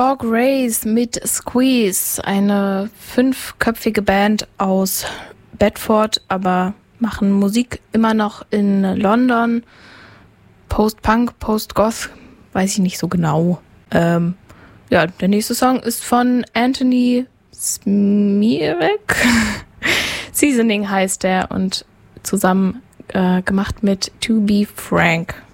Dog Race mit Squeeze, eine 5-köpfige Band aus Bedford, aber machen Musik immer noch in London. Post-Punk, Post-Goth, weiß ich nicht so genau. Der nächste Song ist von Anthony Smirek. Seasoning heißt der und zusammen gemacht mit To Be Frank.